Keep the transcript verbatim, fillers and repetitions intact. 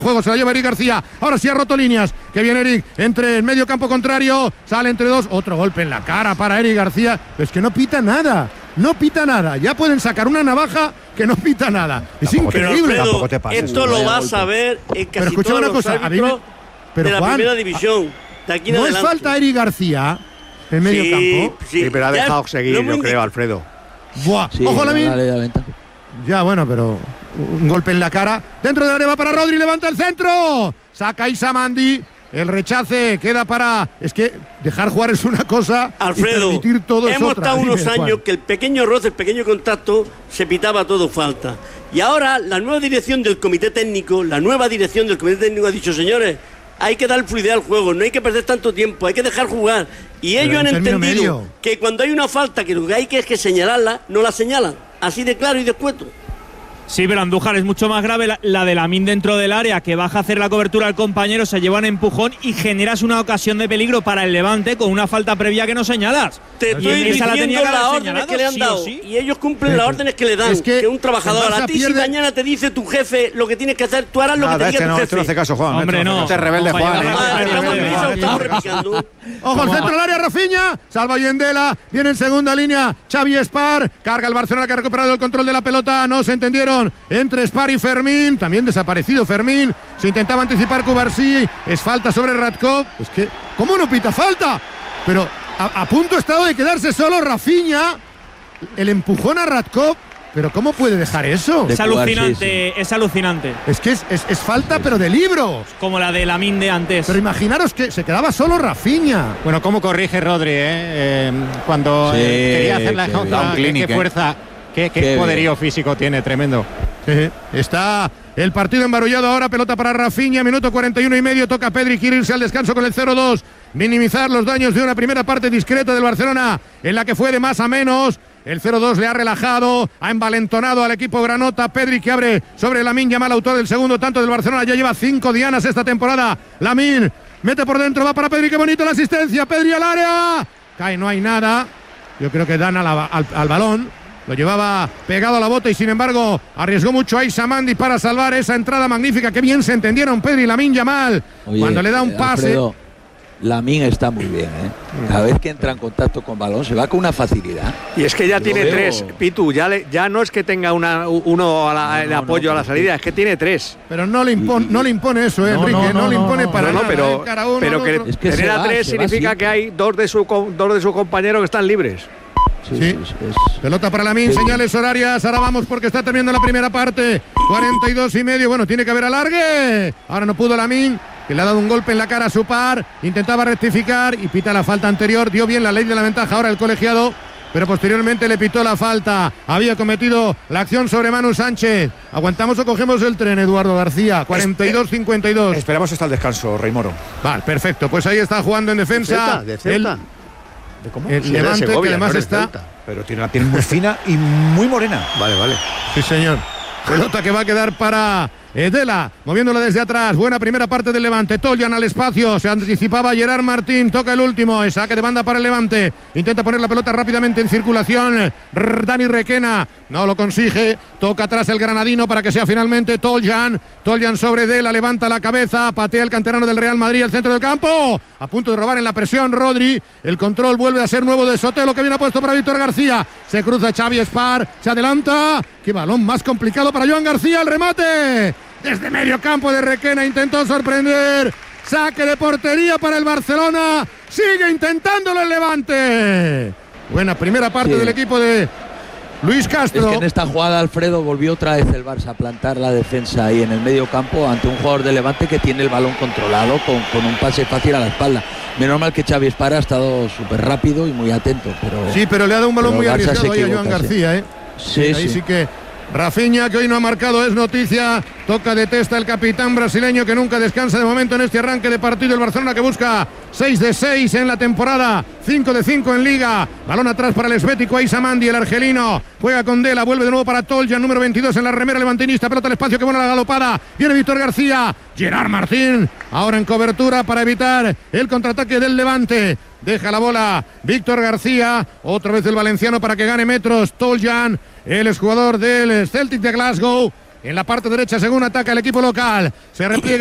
Juego se la lleva Eric García, ahora sí ha roto líneas, que viene Eric, entre el medio campo contrario, sale entre dos, otro golpe en la cara para Eric García, pero es que no pita nada, no pita nada, ya pueden sacar una navaja que no pita nada, es tampoco increíble. Alfredo, tampoco te pases, esto lo vas a ver en casi pero todos una los cosa, árbitros pero de la Juan, primera división, de aquí en no adelante. es falta Eric García en medio sí, campo. Sí, Sí, pero ha ya dejado es- seguir, lo yo hemos creo, indicado. Alfredo. Buah, Sí, ojo la la ley de la ventaja. Ya, bueno, pero un golpe en la cara. Dentro del área va para Rodri, levanta el centro. Saca Issa Mandi. El rechace queda para. Es que dejar jugar es una cosa. Alfredo, y permitir todo es hemos otra. estado unos Dime, años Juan. que el pequeño roce, el pequeño contacto, se pitaba todo falta. Y ahora la nueva dirección del comité técnico, la nueva dirección del comité técnico ha dicho, señores, hay que dar fluidez al juego, no hay que perder tanto tiempo, hay que dejar jugar. Y Pero ellos han en término entendido medio. que cuando hay una falta que lo que hay que es que señalarla, no la señalan. Así de claro y de escueto. Sí, pero Andújar es mucho más grave la, la de Lamine dentro del área, que baja a hacer la cobertura al compañero, se lleva un empujón y generas una ocasión de peligro para el Levante con una falta previa que no señalas. Te Y estoy esa la tenía diciendo que haber las órdenes señalado, que le han sí o dado sí. y ellos cumplen Pero las órdenes que le dan. es que que un trabajador el Barça a ti si pierde- mañana te dice tu jefe lo que tienes que hacer, tú harás lo que Nada, te diga este tu no, jefe. este no hace caso, Juan. Hombre, este no. Este es rebelde, No, Juan. vaya, ¿eh? vaya, Ah, vaya, estamos vaya, prisa, vaya, estamos vaya. repicando. Ojo al centro del área, Rafinha. Salva Yendela. Viene en segunda línea. Xavi Espar. Carga el Barcelona que ha recuperado el control de la pelota. No se entendieron entre Espar y Fermín. También desaparecido Fermín. Se intentaba anticipar Cubarsí. Es falta sobre Radkov. Es que, ¿cómo no pita falta? Pero a, a punto ha estado de quedarse solo Rafinha. El empujón a Radkov. Pero ¿cómo puede dejar eso? De Es jugar, alucinante, es alucinante. Es que es, es- es falta, pero de libro. Como la de Lamine de antes. Pero imaginaros que se quedaba solo Rafinha. Bueno, ¿cómo corrige Rodri, eh? Eh, cuando Sí, eh, quería hacer la que jauja, da un qué, clinic, qué eh. fuerza, qué, qué Qué poderío físico tiene, tremendo. Sí, está el partido embarullado ahora, pelota para Rafinha, minuto cuarenta y uno y medio, toca Pedri, quiere irse al descanso con el cero dos, minimizar los daños de una primera parte discreta del Barcelona, en la que fue de más a menos. El cero dos le ha relajado, ha envalentonado al equipo granota. Pedri que abre sobre Lamine Yamal, autor del segundo tanto del Barcelona, ya lleva cinco dianas esta temporada. Lamine mete por dentro, va para Pedri, qué bonito la asistencia, Pedri al área, cae, no hay nada. Yo creo que dan a la- al, al balón. Lo llevaba pegado a la bota y sin embargo arriesgó mucho a Issa Mandi para salvar esa entrada magnífica. Qué bien se entendieron Pedri y Lamine Yamal. Oye, cuando le da un eh, pase. Alfredo, Lamine está muy bien, ¿eh? Cada vez que entra en contacto con balón se va con una facilidad. Y es que ya Lo tiene veo- tres, Pitu, ya, le- ya no es que tenga una, uno a la- No, el no, apoyo no, a la pero salida, es que tiene tres. Pero no le, impone, Y- no le impone eso, eh, No, Enrique. No, no, no, le impone no, para No, no, nada. pero, eh, cada uno pero al que otro. Es que tener se a va, tres se va significa siempre. que hay dos de su co- dos de sus compañeros que están libres. Sí, Sí. sí, es- Pelota para Lamine, Sí. señales horarias. Ahora vamos porque está terminando la primera parte. cuarenta y dos y medio. Bueno, tiene que haber alargue. Ahora no pudo Lamine, que le ha dado un golpe en la cara a su par. Intentaba rectificar y pita la falta anterior. Dio bien la ley de la ventaja ahora el colegiado, pero posteriormente le pitó la falta. Había cometido la acción sobre Manu Sánchez. ¿Aguantamos o cogemos el tren, Eduardo García? cuarenta y dos cincuenta y dos. Esperamos hasta el descanso, Rey Moro. Vale, perfecto. Pues ahí está jugando en defensa. ¿De Celta? ¿De cómo? El Sí, de Levante, Segovia, que además no, de está- Celta. Pero tiene la piel muy fina y muy morena. Vale, vale. Sí, señor. Pelota que va a quedar para Edela, moviéndola desde atrás. Buena primera parte del Levante. Toljan al espacio. Se anticipaba Gerard Martín. Toca el último. El saque de banda para el Levante. Intenta poner la pelota rápidamente en circulación. Rrr, Dani Requena. No lo consigue. Toca atrás el granadino para que sea finalmente Toljan. Toljan sobre Edela. Levanta la cabeza. Patea el canterano del Real Madrid al centro del campo. A punto de robar en la presión Rodri. El control vuelve a ser nuevo de Sotelo, que viene puesto para Víctor García. Se cruza Xavi Espar. Se adelanta. Qué balón más complicado para Joan García. El remate. Desde medio campo de Requena intentó sorprender. Saque de portería para el Barcelona. Sigue intentándolo el Levante. Buena primera parte Sí. del equipo de Luis Es Castro. que en esta jugada, Alfredo, volvió otra vez el Barça a plantar la defensa ahí en el medio campo ante un jugador de Levante que tiene el balón controlado con, con un pase fácil a la espalda. Menos mal que Xavi Espar ha estado súper rápido y muy atento. Pero Sí, pero le ha dado un balón pero muy el Barça arriesgado se ahí a Joan equivoca, sí. García, ¿eh? Sí, Ahí sí. sí que Rafinha, que hoy no ha marcado, es noticia. Toca de testa el capitán brasileño que nunca descansa de momento en este arranque de partido. El Barcelona que busca seis de seis en la temporada, cinco de cinco en Liga. Balón atrás para el esbético Issa Mandi, el argelino. Juega con Dela, vuelve de nuevo para Toljan, número veintidós en la remera levantinista. Pelota al espacio, que buena la galopada. Viene Víctor García. Gerard Martín, ahora en cobertura para evitar el contraataque del Levante. Deja la bola Víctor García. Otra vez el valenciano para que gane metros. Toljan, el exjugador del Celtic de Glasgow. en la parte derecha según ataca el equipo local. Se repliega